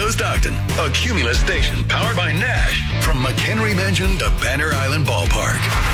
Radio Stockton, a Cumulus station powered by Nash. From McHenry Mansion to Banner Island Ballpark.